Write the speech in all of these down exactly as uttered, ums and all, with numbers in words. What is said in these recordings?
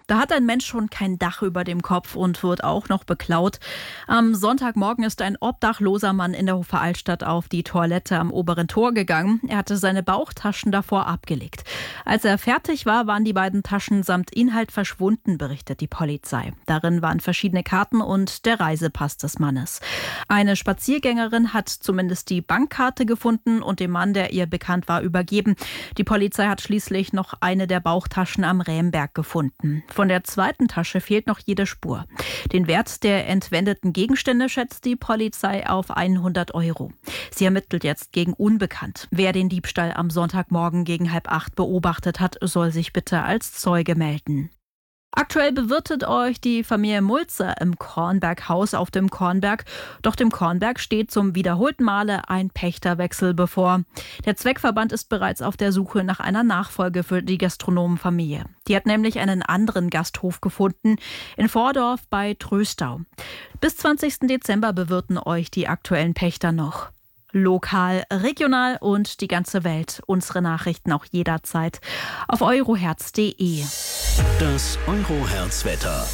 Da hat ein Mensch schon kein Dach über dem Kopf und wird auch noch beklaut. Am Sonntagmorgen ist ein obdachloser Mann in der Hofer Altstadt auf die Toilette am oberen Tor gegangen. Er hatte seine Bauchtaschen davor abgelegt. Als er fertig war, waren die beiden Taschen samt Inhalt verschwunden, berichtet die Polizei. Darin waren verschiedene Karten und der Reisepass des Mannes. Eine Spaziergängerin hat zumindest die Bankkarte gefunden und dem Mann, der ihr bekannt war, übergeben. Die Polizei hat schließlich noch eine der Bauchtaschen am Rämberg gefunden. Von der zweiten Tasche fehlt noch jede Spur. Den Wert der entwendeten Gegenstände schätzt die Polizei auf hundert Euro. Sie ermittelt jetzt gegen Unbekannt. Wer den Diebstahl am Sonntagmorgen gegen halb acht beobachtet hat, soll sich bitte als Zeuge melden. Aktuell bewirtet euch die Familie Mulzer im Kornberghaus auf dem Kornberg. Doch dem Kornberg steht zum wiederholten Male ein Pächterwechsel bevor. Der Zweckverband ist bereits auf der Suche nach einer Nachfolge für die Gastronomenfamilie. Die hat nämlich einen anderen Gasthof gefunden, in Vordorf bei Tröstau. Bis zwanzigsten Dezember bewirten euch die aktuellen Pächter noch. Lokal, regional und die ganze Welt. Unsere Nachrichten auch jederzeit auf euroherz punkt de. Das Euroherz-Wetter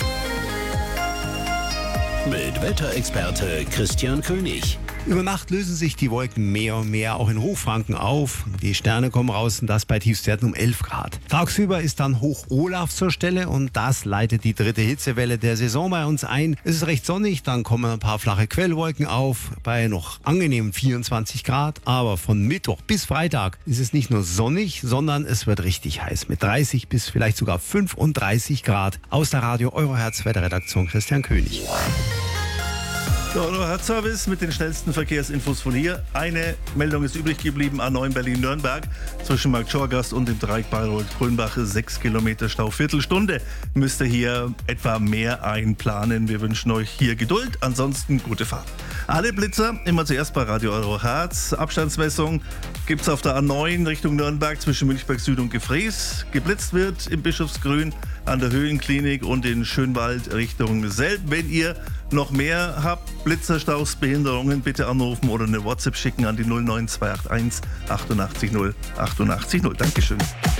mit Wetterexperte Christian König. Über Nacht lösen sich die Wolken mehr und mehr auch in Hochfranken auf. Die Sterne kommen raus und das bei Tiefstwerten um elf Grad. Tagsüber ist dann Hoch Olaf zur Stelle und das leitet die dritte Hitzewelle der Saison bei uns ein. Es ist recht sonnig, dann kommen ein paar flache Quellwolken auf bei noch angenehmen vierundzwanzig Grad. Aber von Mittwoch bis Freitag ist es nicht nur sonnig, sondern es wird richtig heiß mit dreißig bis vielleicht sogar fünfunddreißig Grad. Aus der Radio Euroherz Wetterredaktion Christian König. Der Euroherz-Service mit den schnellsten Verkehrsinfos von hier. Eine Meldung ist übrig geblieben, A neun Berlin-Nürnberg. Zwischen Markt Schorgast und dem Dreieck Bayreuth-Kulmbach sechs Kilometer Stau. Viertelstunde müsst ihr hier etwa mehr einplanen. Wir wünschen euch hier Geduld, ansonsten gute Fahrt. Alle Blitzer immer zuerst bei Radio Euroherz. Abstandsmessung gibt es auf der A neun Richtung Nürnberg zwischen Münchberg Süd und Gefrees. Geblitzt wird im Bischofsgrün an der Höhenklinik und in Schönwald Richtung Selb. Wenn ihr noch mehr habt, Blitzerstaus, Behinderungen, bitte anrufen oder eine WhatsApp schicken an die null neun zwei acht eins achtundachtzig null achtundachtzig null. Dankeschön.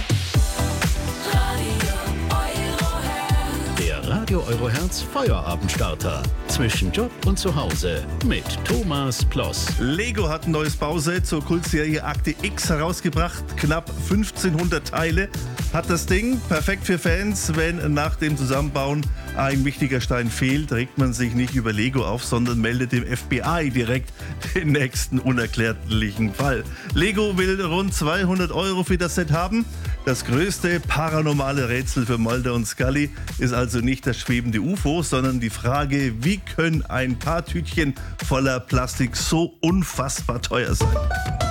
Der Radio Euroherz Feuerabendstarter. Zwischen Job und Zuhause mit Thomas Ploss. Lego hat ein neues Bauset zur Kultserie Akte X herausgebracht. Knapp fünfzehnhundert Teile hat das Ding. Perfekt für Fans. Wenn nach dem Zusammenbauen ein wichtiger Stein fehlt, regt man sich nicht über Lego auf, sondern meldet dem F B I direkt den nächsten unerklärlichen Fall. Lego will rund zweihundert Euro für das Set haben. Das größte paranormale Rätsel für Mulder und Scully ist also nicht das schwebende U F O, sondern die Frage, wie können ein paar Tütchen voller Plastik so unfassbar teuer sein?